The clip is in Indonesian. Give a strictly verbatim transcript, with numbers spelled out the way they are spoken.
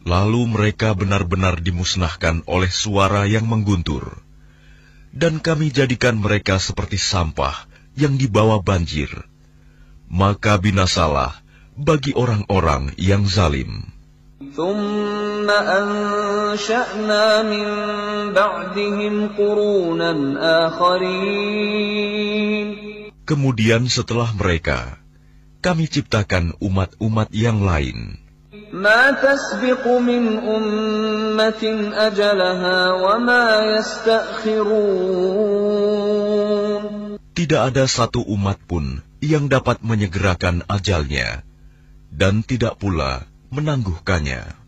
Lalu mereka benar-benar dimusnahkan oleh suara yang mengguntur, dan kami jadikan mereka seperti sampah yang dibawa banjir. Maka binasalah bagi orang-orang yang zalim. ثُمَّ أَنشَأْنَا مِن بَعْدِهِمْ قُرُونًا آخَرِينَ. Kemudian setelah mereka, kami ciptakan umat-umat yang lain. مَا تَسْبِقُ مِنْ أُمَّةٍ أَجَلَهَا وَمَا يَسْتَأْخِرُونَ. Tidak ada satu umat pun yang dapat menyegerakan ajalnya, dan tidak pula menangguhkannya.